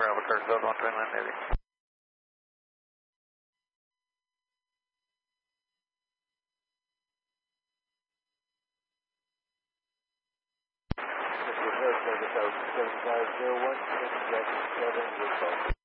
Albuquerque, Code 129 Navy. This is Air Service out 7501, 7 with